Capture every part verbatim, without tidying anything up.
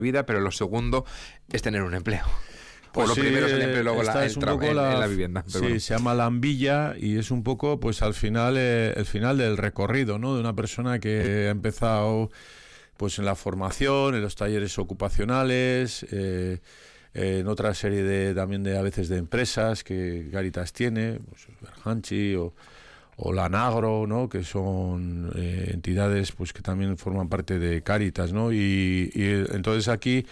vida, pero lo segundo es tener un empleo. Pues o lo sí, primero es el empleo, luego la, el tra- en, la, en la vivienda. Sí, bueno. se llama Lambilla y es un poco, pues al final, eh, el final del recorrido, ¿no? De una persona que ha empezado, pues en la formación, en los talleres ocupacionales, eh, eh, en otra serie de también de a veces de empresas que Cáritas tiene, pues Berhanchi o o la Nagro, ¿no? Que son eh, entidades pues que también forman parte de Cáritas, ¿no? Y, y entonces aquí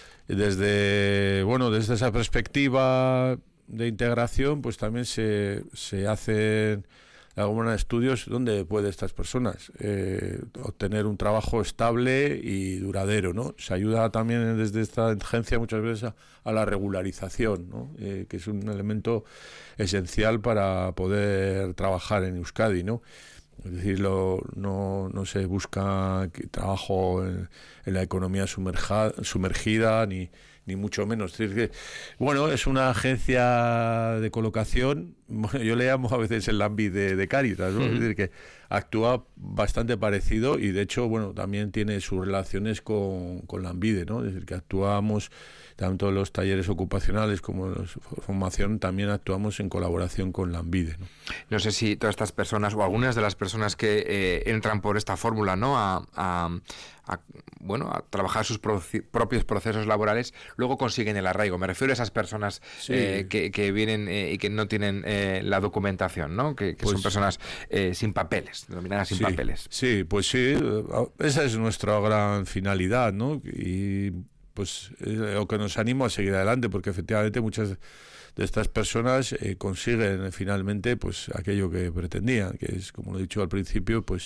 desde bueno desde esa perspectiva de integración pues también se, se hacen algunos estudios donde puede estas personas eh, obtener un trabajo estable y duradero, ¿no? Se ayuda también desde esta agencia muchas veces a, a la regularización, ¿no? Eh, que es un elemento esencial para poder trabajar en Euskadi, ¿no? Es decir, lo, no, no se busca trabajo en, en la economía sumerja, sumergida, ni, ni mucho menos. Es decir, que, bueno, es una agencia de colocación, bueno, yo le llamo a veces el Lambi de, de Cáritas, ¿no? Uh-huh. Es decir, que actúa bastante parecido y de hecho, bueno, también tiene sus relaciones con, con Lambide, ¿no? Es decir, que actuamos tanto en los talleres ocupacionales como en la formación, también actuamos en colaboración con Lambide, ¿no? No sé si todas estas personas o algunas de las personas que eh, entran por esta fórmula, ¿no? A, a, a, bueno, a trabajar sus pro- propios procesos laborales, luego consiguen el arraigo. Me refiero a esas personas sí. eh, que, que vienen eh, y que no tienen eh, la documentación, ¿no? Que, que pues, son personas eh, sin papeles, denominadas sin sí, papeles. Sí, pues sí, esa es nuestra gran finalidad, ¿no? Y pues es lo que nos anima a seguir adelante, porque efectivamente muchas de estas personas eh, consiguen finalmente pues aquello que pretendían, que es, como lo he dicho al principio, pues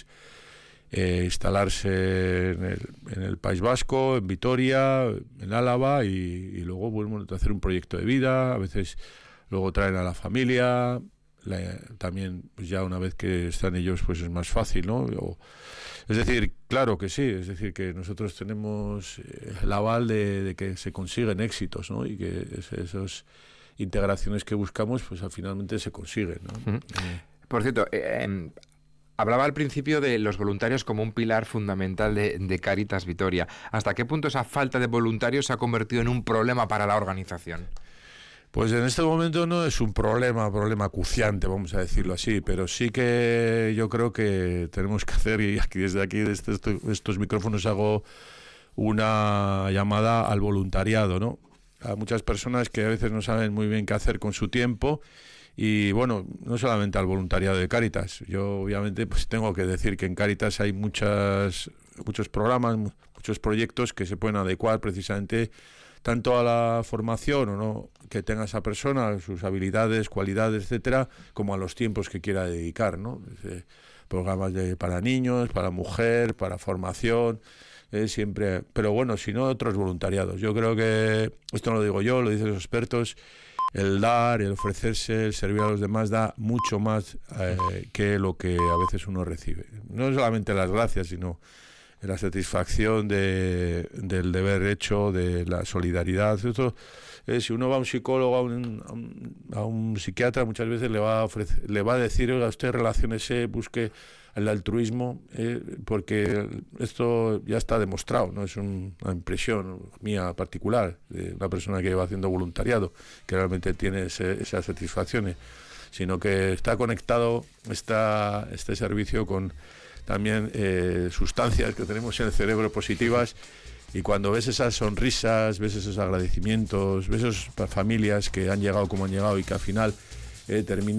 eh, instalarse en el, en el País Vasco, en Vitoria, en Álava y, y luego bueno, hacer un proyecto de vida. A veces luego traen a la familia, la, también pues ya una vez que están ellos pues es más fácil, ¿no? O, es decir, claro que sí, es decir que nosotros tenemos el aval de, de que se consiguen éxitos, ¿no? Y que es, esos integraciones que buscamos pues finalmente se consiguen, ¿no? Uh-huh. eh. Por cierto, eh, eh, hablaba al principio de los voluntarios como un pilar fundamental de, de Cáritas Vitoria. ¿Hasta qué punto esa falta de voluntarios se ha convertido en un problema para la organización? Pues en este momento no es un problema, problema acuciante, vamos a decirlo así, pero sí que yo creo que tenemos que hacer, y aquí desde aquí, desde estos, estos micrófonos hago una llamada al voluntariado, ¿no? A muchas personas que a veces no saben muy bien qué hacer con su tiempo y bueno, no solamente al voluntariado de Cáritas. Yo obviamente pues tengo que decir que en Cáritas hay muchas, muchos programas, muchos proyectos que se pueden adecuar precisamente tanto a la formación o no que tenga esa persona, sus habilidades, cualidades, etcétera, como a los tiempos que quiera dedicar, ¿no? Desde programas de, para niños, para mujer, para formación, eh, siempre, pero bueno, si no, otros voluntariados. Yo creo que, esto no lo digo yo, lo dicen los expertos, el dar, el ofrecerse, el servir a los demás da mucho más eh, que lo que a veces uno recibe. No solamente las gracias, sino la satisfacción de, del deber hecho, de la solidaridad. Esto, eh, si uno va a un psicólogo, a un, a un, a un psiquiatra, muchas veces le va a ofrecer, le va a decir, oiga, usted relaciónese, busque el altruismo, eh, porque esto ya está demostrado, no es un, una impresión mía particular de una persona que va haciendo voluntariado, que realmente tiene ese, esas satisfacciones, sino que está conectado esta, este servicio con también eh, sustancias que tenemos en el cerebro positivas, y cuando ves esas sonrisas, ves esos agradecimientos, ves esas familias que han llegado como han llegado y que al final eh, terminan